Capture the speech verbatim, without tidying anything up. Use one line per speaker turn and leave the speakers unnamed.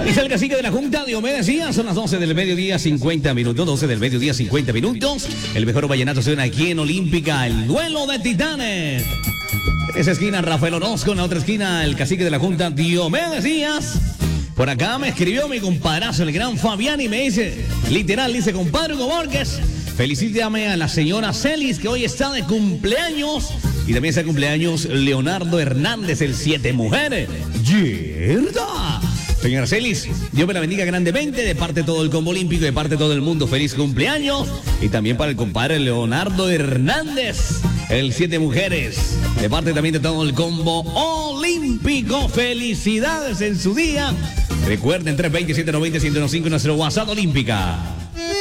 Es el cacique de la Junta, Diomedes Díaz. Son las doce del mediodía, cincuenta minutos. doce del mediodía, cincuenta minutos. El mejor vallenato suena aquí en Olímpica. El duelo de titanes. En esa esquina, Rafael Orozco. En la otra esquina, el cacique de la Junta, Diomedes Díaz. Por acá me escribió mi compadrazzo, el gran Fabián, y me dice, literal, dice, compadre Hugo Borges, felicítame a la señora Celis, que hoy está de cumpleaños. Y también está de cumpleaños Leonardo Hernández, el Siete Mujeres. ¡Yerda! Señora Celis, Dios me la bendiga grandemente, de parte de todo el combo olímpico, de parte de todo el mundo, feliz cumpleaños. Y también para el compadre Leonardo Hernández, el Siete Mujeres, de parte también de todo el combo olímpico. Felicidades en su día. Recuerden, tres dos cero, siete nueve cero, uno cero cinco, nuestro WhatsApp Olímpica.